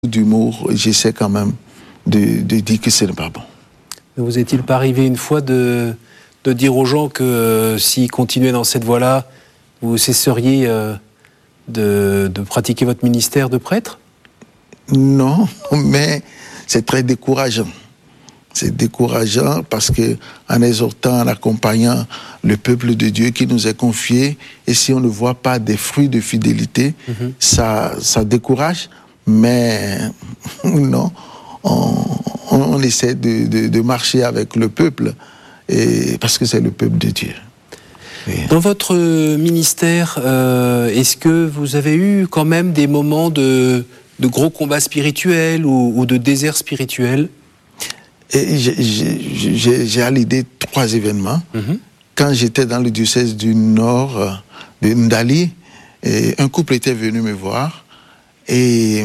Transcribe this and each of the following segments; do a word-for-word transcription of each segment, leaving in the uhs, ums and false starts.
d'humour, j'essaie quand même de, de dire que ce n'est pas bon. Ne vous est-il pas arrivé une fois de, de dire aux gens que euh, s'ils continuaient dans cette voie-là, vous cesseriez euh, de, de pratiquer votre ministère de prêtre ? Non, mais c'est très décourageant. C'est décourageant parce que, en exhortant, en accompagnant le peuple de Dieu qui nous est confié, et si on ne voit pas des fruits de fidélité, mm-hmm. ça, ça décourage. Mais non, on, on essaie de, de, de marcher avec le peuple, et, parce que c'est le peuple de Dieu. Et... Dans votre ministère, euh, est-ce que vous avez eu quand même des moments de, de gros combats spirituels ou, ou de désert spirituel ? Et j'ai, j'ai, j'ai, j'ai à l'idée trois événements. Mm-hmm. Quand j'étais dans le diocèse du Nord, de Ndali, et un couple était venu me voir. Et,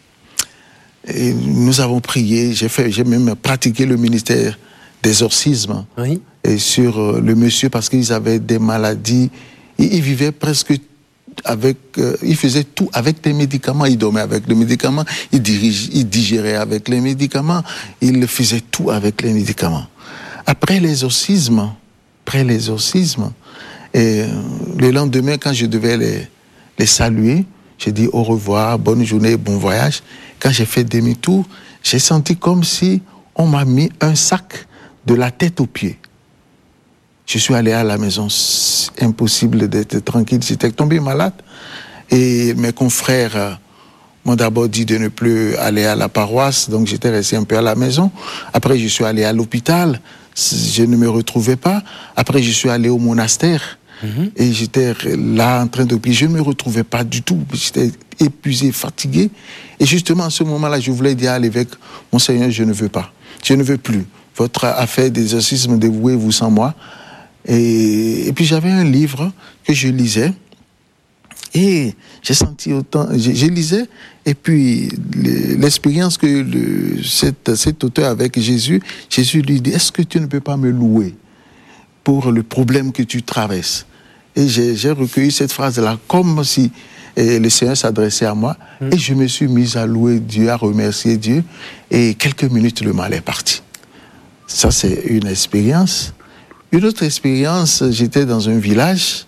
et nous avons prié, j'ai, fait, j'ai même pratiqué le ministère d'exorcisme oui. et sur le monsieur parce qu'ils avaient des maladies. Ils, ils vivaient presque avec... Euh, ils faisaient tout avec des médicaments. Ils dormaient avec les médicaments, ils, dirige, ils digéraient avec les médicaments, ils faisaient tout avec les médicaments. Après l'exorcisme, après l'exorcisme, et le lendemain, quand je devais les, les saluer, j'ai dit au revoir, bonne journée, bon voyage. Quand j'ai fait demi-tour, j'ai senti comme si on m'a mis un sac de la tête aux pieds. Je suis allé à la maison, c'est impossible d'être tranquille, j'étais tombé malade. Et mes confrères m'ont d'abord dit de ne plus aller à la paroisse, donc j'étais resté un peu à la maison. Après, je suis allé à l'hôpital, je ne me retrouvais pas. Après, je suis allé au monastère. Mmh. Et j'étais là en train de prier. Je ne me retrouvais pas du tout. J'étais épuisé, fatigué. Et justement, à ce moment-là, je voulais dire à l'évêque, Monseigneur, je ne veux pas. Je ne veux plus. Votre affaire d'exorcisme, dévouez-vous sans moi. Et, et puis j'avais un livre que je lisais. Et j'ai senti autant... Je, je lisais. Et puis l'expérience que le, cet, cet auteur avec Jésus, Jésus lui dit, est-ce que tu ne peux pas me louer pour le problème que tu traverses? Et j'ai, j'ai recueilli cette phrase-là comme si et le Seigneur s'adressait à moi. Mmh. Et je me suis mis à louer Dieu, à remercier Dieu. Et quelques minutes, le mal est parti. Ça, c'est une expérience. Une autre expérience, j'étais dans un village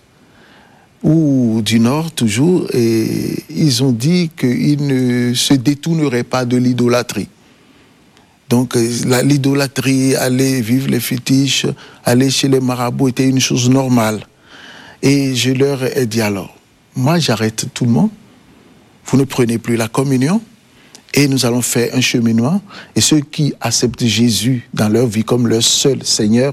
où, du Nord toujours, et ils ont dit qu'ils ne se détourneraient pas de l'idolâtrie. Donc, la, l'idolâtrie, aller vivre les fétiches, aller chez les marabouts était une chose normale. Et je leur ai dit alors, moi j'arrête tout le monde, vous ne prenez plus la communion, et nous allons faire un cheminement. Et ceux qui acceptent Jésus dans leur vie comme leur seul Seigneur,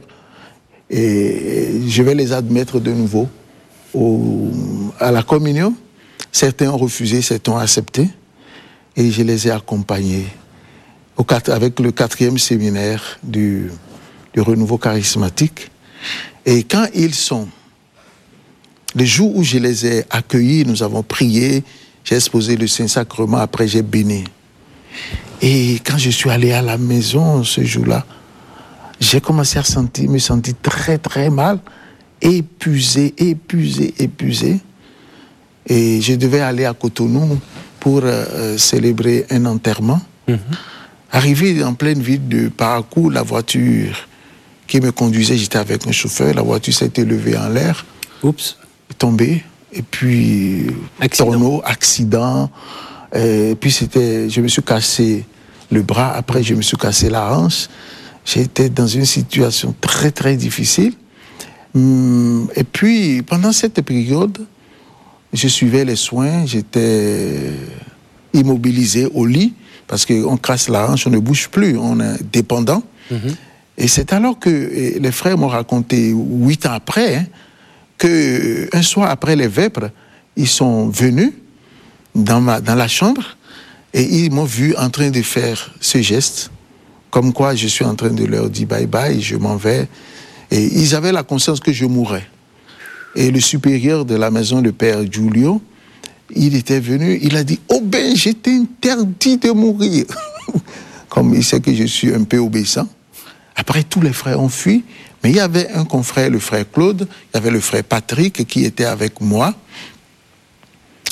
et je vais les admettre de nouveau au, à la communion. Certains ont refusé, certains ont accepté, et je les ai accompagnés Au, avec le quatrième séminaire du, du renouveau charismatique. Et quand ils sont, le jour où je les ai accueillis, nous avons prié, j'ai exposé le Saint-Sacrement, après j'ai béni. Et quand je suis allé à la maison ce jour-là, j'ai commencé à sentir, me sentir très très mal, épuisé, épuisé, épuisé. Et je devais aller à Cotonou pour euh, célébrer un enterrement. Mm-hmm. Arrivé en pleine ville de Parakou, la voiture qui me conduisait, j'étais avec un chauffeur, la voiture s'est élevée en l'air. Oups. Tombée. Et puis, accident. Tourneau, accident. Et puis, c'était, je me suis cassé le bras. Après, je me suis cassé la hanche. J'étais dans une situation très, très difficile. Et puis, pendant cette période, je suivais les soins. J'étais immobilisé au lit. Parce qu'on casse la hanche, on ne bouge plus, on est dépendant. Mm-hmm. Et c'est alors que les frères m'ont raconté, huit ans après, hein, qu'un soir après les vêpres, ils sont venus dans, ma, dans la chambre et ils m'ont vu en train de faire ce geste, comme quoi je suis en train de leur dire bye bye, je m'en vais. Et ils avaient la conscience que je mourrais. Et le supérieur de la maison, le père Giulio, il était venu, il a dit « Oh ben, je t'ai interdit de mourir !» Comme il sait que je suis un peu obéissant. Après, tous les frères ont fui, mais il y avait un confrère, le frère Claude, il y avait le frère Patrick qui était avec moi.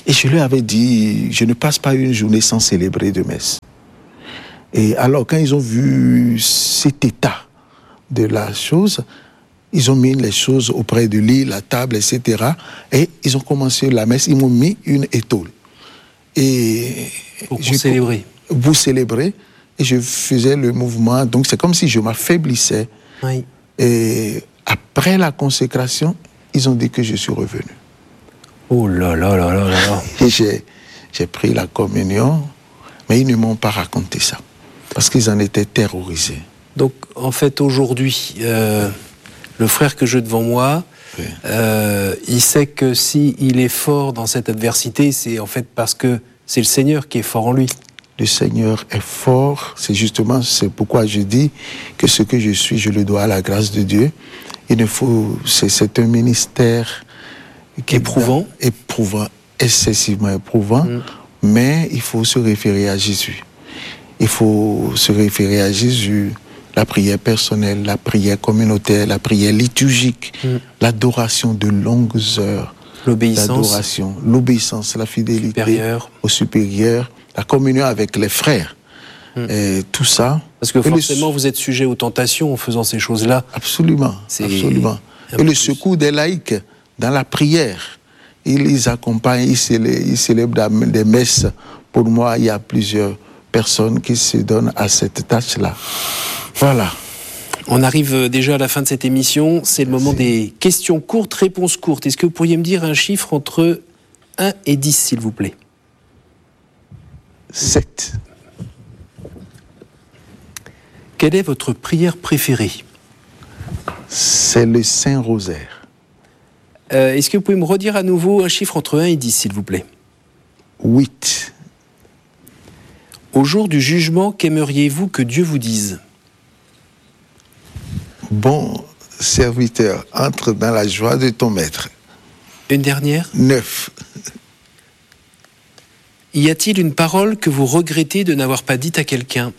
Et je leur avais dit, je ne passe pas une journée sans célébrer de messe. Et alors, quand ils ont vu cet état de la chose, ils ont mis les choses auprès du lit, la table, et cetera. Et ils ont commencé la messe, ils m'ont mis une étole. Et pour vous célébrer. Vous célébrer. Et je faisais le mouvement. Donc, c'est comme si je m'affaiblissais. Oui. Et après la consécration, ils ont dit que je suis revenu. Oh là là là là là. Et j'ai, j'ai pris la communion, mais ils ne m'ont pas raconté ça. Parce qu'ils en étaient terrorisés. Donc, en fait, aujourd'hui, euh, le frère que j'ai devant moi, oui. euh, il sait que s'il est fort dans cette adversité, c'est en fait parce que c'est le Seigneur qui est fort en lui. Le Seigneur est fort, c'est justement, c'est pourquoi je dis que ce que je suis, je le dois à la grâce de Dieu. Il ne faut, c'est, c'est un ministère qui éprouvant, est éprouvant, excessivement éprouvant, mm. mais il faut se référer à Jésus. Il faut se référer à Jésus, la prière personnelle, la prière communautaire, la prière liturgique, mm. l'adoration de longues heures, l'obéissance, l'adoration, l'obéissance, la fidélité supérieur. au supérieur, la communion avec les frères, mm. et tout ça. Parce que forcément, le... vous êtes sujet aux tentations en faisant ces choses-là. Absolument, c'est absolument. Et le plus. secours des laïcs dans la prière, ils, ils accompagnent, ils célèbrent, ils célèbrent des messes. Pour moi, il y a plusieurs personnes qui se donnent à cette tâche-là. Voilà. On arrive déjà à la fin de cette émission. C'est le moment Merci. Des questions courtes, réponses courtes. Est-ce que vous pourriez me dire un chiffre entre un et dix, s'il vous plaît? sept. Quelle est votre prière préférée? C'est le Saint-Rosaire. Euh, est-ce que vous pouvez me redire à nouveau un chiffre entre un et dix, s'il vous plaît? huit. Au jour du jugement, qu'aimeriez-vous que Dieu vous dise? Bon serviteur, entre dans la joie de ton maître. Une dernière? neuf. Y a-t-il une parole que vous regrettez de n'avoir pas dite à quelqu'un?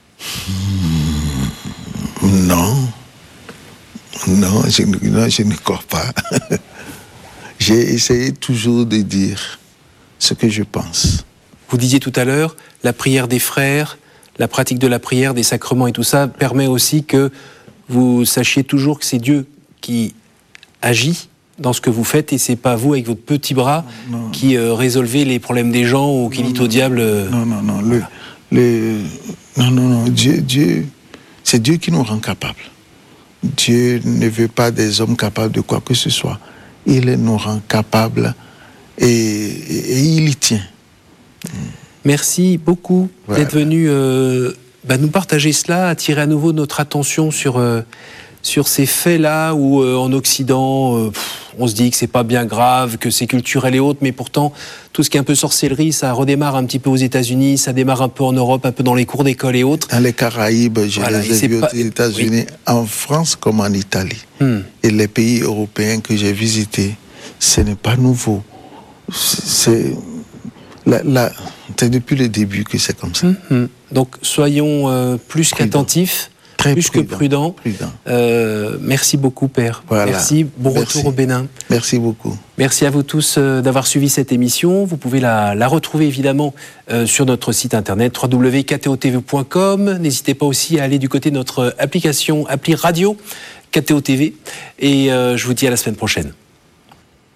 Non. Non, je, non, je ne crois pas. J'ai essayé toujours de dire ce que je pense. Vous disiez tout à l'heure, la prière des frères, la pratique de la prière, des sacrements et tout ça permet aussi que vous sachiez toujours que c'est Dieu qui agit dans ce que vous faites et c'est pas vous avec votre petit bras non, qui euh, résolvez les problèmes des gens ou qui dites au diable. Euh... Non, non, non. Le, le, non, non, non. Dieu, Dieu, c'est Dieu qui nous rend capables. Dieu ne veut pas des hommes capables de quoi que ce soit. Il nous rend capables et, et, et il y tient. Merci beaucoup voilà. d'être venu euh, bah, nous partager cela, attirer à nouveau notre attention sur, euh, sur ces faits-là où euh, en Occident, euh, pff, on se dit que c'est pas bien grave, que c'est culturel et autres, mais pourtant, tout ce qui est un peu sorcellerie, ça redémarre un petit peu aux États-Unis, ça démarre un peu en Europe, un peu dans les cours d'école et autres. Dans les Caraïbes, je voilà, les ai vus pas... aux États-Unis, oui. en France comme en Italie. Hmm. Et les pays européens que j'ai visités, ce n'est pas nouveau. C'est... La, la, c'est depuis le début que c'est comme ça. Mmh. Donc soyons euh, plus prudent. qu'attentifs, Très plus prudent. que prudents. Prudent. Euh, merci beaucoup, Père. Voilà. Merci. Bon merci. retour au Bénin. Merci beaucoup. Merci à vous tous euh, d'avoir suivi cette émission. Vous pouvez la, la retrouver évidemment euh, sur notre site internet w w w point k t o t v point com. N'hésitez pas aussi à aller du côté de notre application, appli radio K T O T V. Et euh, je vous dis à la semaine prochaine.